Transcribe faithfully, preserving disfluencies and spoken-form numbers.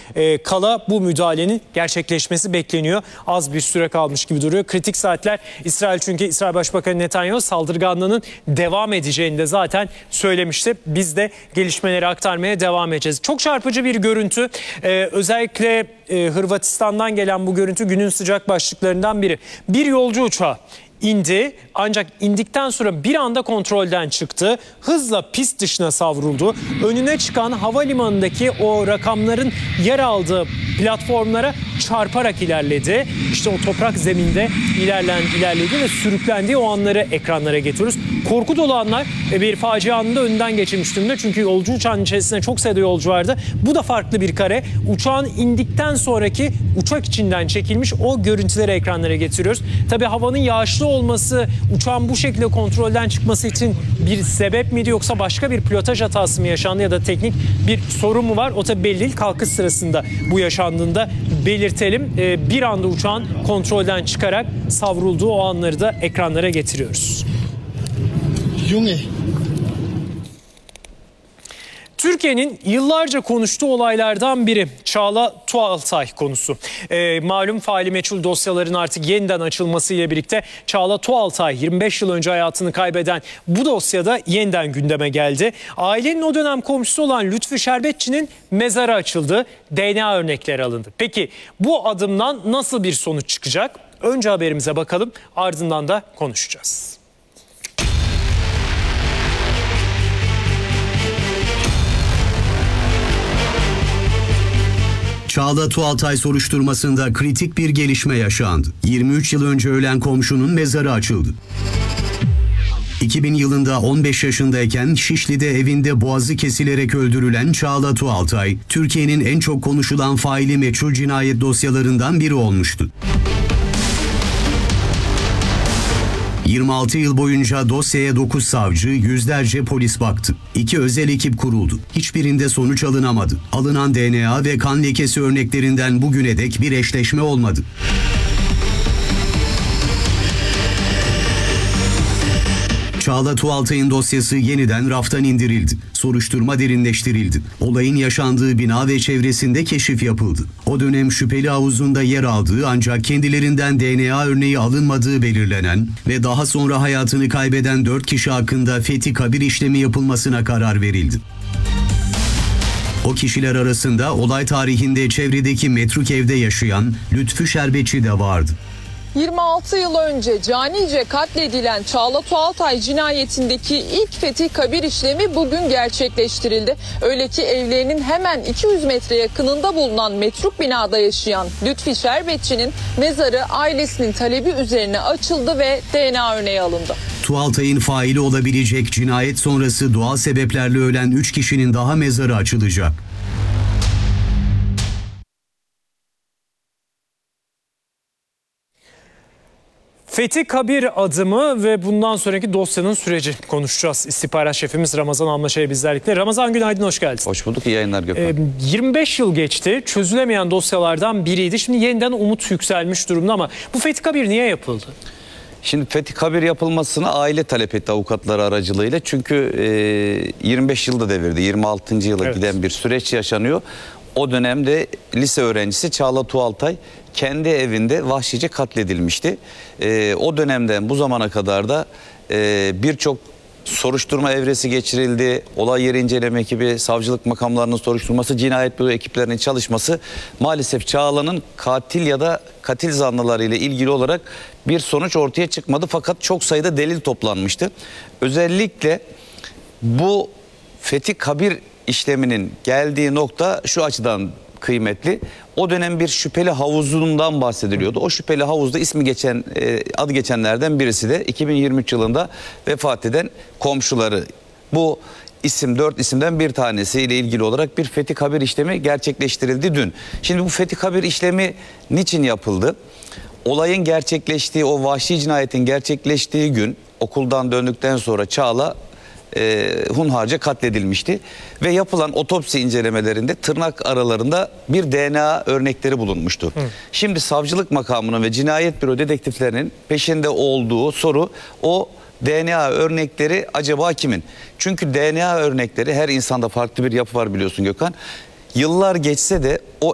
e, kala bu müdahalenin gerçekleşmesi bekleniyor. Az bir süre kalmış gibi duruyor. Kritik saatler İsrail, çünkü İsrail Başbakanı Netanyahu saldırganlığının devam edeceğini de zaten söylemişti. Biz de gelişmeleri aktarmaya devam edeceğiz. Çok çarpıcı bir görüntü. Ee, özellikle e, Hırvatistan'dan gelen bu görüntü günün sıcak başlıklarından biri. Bir yolcu uçağı indi, ancak indikten sonra bir anda kontrolden çıktı. Hızla pist dışına savruldu. Önüne çıkan havalimanındaki o rakamların yer aldığı platformlara çarparak ilerledi. İşte o toprak zeminde ilerlendi, ilerledi ve sürüklendiği o anları ekranlara getiriyoruz. Korku dolu anlar ve bir facia anında önünden geçilmiş durumda. Çünkü yolcu uçağın içerisinde çok sayıda yolcu vardı. Bu da farklı bir kare. Uçağın indikten sonraki uçak içinden çekilmiş o görüntüleri ekranlara getiriyoruz. Tabii havanın yağışlı olması uçağın bu şekilde kontrolden çıkması için bir sebep miydi, yoksa başka bir pilotaj hatası mı yaşandı ya da teknik bir sorun mu var? O tabii belli değil. Kalkış sırasında bu yaşandığında belirtelim. Ee, bir anda uçağın kontrolden çıkarak savrulduğu o anları da ekranlara getiriyoruz. Junge. Türkiye'nin yıllarca konuştuğu olaylardan biri Çağla Tuğaltay konusu. E, malum faili meçhul dosyaların artık yeniden açılmasıyla birlikte Çağla Tuğaltay yirmi beş yıl önce hayatını kaybeden bu dosyada yeniden gündeme geldi. Ailenin o dönem komşusu olan Lütfü Şerbetçi'nin mezarı açıldı. D N A örnekleri alındı. Peki bu adımdan nasıl bir sonuç çıkacak? Önce haberimize bakalım, ardından da konuşacağız. Çağla Tuğaltay soruşturmasında kritik bir gelişme yaşandı. yirmi üç yıl önce ölen komşunun mezarı açıldı. iki bin yılında on beş yaşındayken Şişli'de evinde boğazı kesilerek öldürülen Çağla Tuğaltay, Türkiye'nin en çok konuşulan faili meçhul cinayet dosyalarından biri olmuştu. yirmi altı yıl boyunca dosyaya dokuz savcı, yüzlerce polis baktı. İki özel ekip kuruldu. Hiçbirinde sonuç alınamadı. Alınan D N A ve kan lekesi örneklerinden bugüne dek bir eşleşme olmadı. Çağla Tuğaltay'ın dosyası yeniden raftan indirildi. Soruşturma derinleştirildi. Olayın yaşandığı bina ve çevresinde keşif yapıldı. O dönem şüpheli havuzunda yer aldığı ancak kendilerinden D N A örneği alınmadığı belirlenen ve daha sonra hayatını kaybeden dört kişi hakkında fethi kabir işlemi yapılmasına karar verildi. O kişiler arasında olay tarihinde çevredeki metruk evde yaşayan Lütfü Şerbetçi de vardı. yirmi altı yıl önce canice katledilen Çağla Tuğaltay cinayetindeki ilk fethi kabir işlemi bugün gerçekleştirildi. Öyle ki evlerinin hemen iki yüz metre yakınında bulunan metruk binada yaşayan Lütfü Şerbetçi'nin mezarı ailesinin talebi üzerine açıldı ve D N A örneği alındı. Tuğaltay'ın faili olabilecek cinayet sonrası doğal sebeplerle ölen üç kişinin daha mezarı açılacak. Fethi Kabir adımı ve bundan sonraki dosyanın süreci konuşacağız. İstihbarat şefimiz Ramazan Almaşay bizlerle. Ramazan, günaydın, hoş geldin. Hoş bulduk, iyi yayınlar Gökhan. Ee, yirmi beş yıl geçti, çözülemeyen dosyalardan biriydi. Şimdi yeniden umut yükselmiş durumda ama bu Fethi Kabir niye yapıldı? Şimdi Fethi Kabir yapılmasını aile talep etti avukatları aracılığıyla. Çünkü e, yirmi beş yılda devirdi, yirmi altıncı yıla evet. giden bir süreç yaşanıyor. O dönemde lise öğrencisi Çağla Tuğaltay kendi evinde vahşice katledilmişti. Ee, o dönemden bu zamana kadar da e, birçok soruşturma evresi geçirildi. Olay yeri inceleme ekibi, savcılık makamlarının soruşturması, cinayet büro ekiplerinin çalışması maalesef Çağla'nın katil ya da katil zanlıları ile ilgili olarak bir sonuç ortaya çıkmadı. Fakat çok sayıda delil toplanmıştı. Özellikle bu Fethi Kabir işleminin geldiği nokta şu açıdan kıymetli. O dönem bir şüpheli havuzundan bahsediliyordu. O şüpheli havuzda ismi geçen, adı geçenlerden birisi de iki bin yirmi üç yılında vefat eden komşuları. Bu isim, dört isimden bir tanesiyle ilgili olarak bir Fethi Kabir işlemi gerçekleştirildi dün. Şimdi bu Fethi Kabir işlemi niçin yapıldı? Olayın gerçekleştiği, o vahşi cinayetin gerçekleştiği gün okuldan döndükten sonra Çağla E, hunharca katledilmişti ve yapılan otopsi incelemelerinde tırnak aralarında bir D N A örnekleri bulunmuştu. Hı. Şimdi savcılık makamının ve cinayet büro dedektiflerinin peşinde olduğu soru, o D N A örnekleri acaba kimin? Çünkü D N A örnekleri, her insanda farklı bir yapı var biliyorsun Gökhan. Yıllar geçse de o